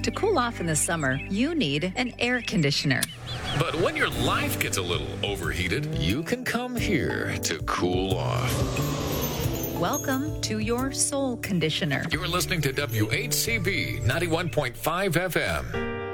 To cool off in the summer, you need an air conditioner. But when your life gets a little overheated, you can come here to cool off. Welcome to your soul conditioner. You're listening to WHCB 91.5 FM.